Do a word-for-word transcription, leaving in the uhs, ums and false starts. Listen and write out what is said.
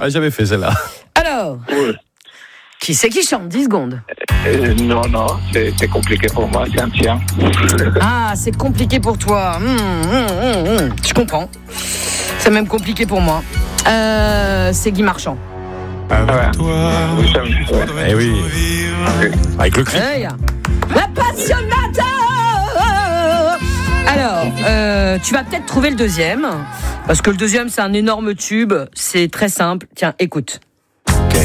On l'a jamais fait celle-là. Alors, Oui. qui c'est qui chante? dix secondes. Euh, non, non, c'est, c'est compliqué pour moi, c'est un tien. Ah, c'est compliqué pour toi. Hum, hum, hum, hum. Je comprends. C'est même compliqué pour moi. Euh, c'est Guy Marchand. Avec toi, oui, ça me- Eh oui. Avec le cri. Hey, l'appassionato. Alors, euh, tu vas peut-être trouver le deuxième, parce que le deuxième, c'est un énorme tube. C'est très simple. Tiens, écoute.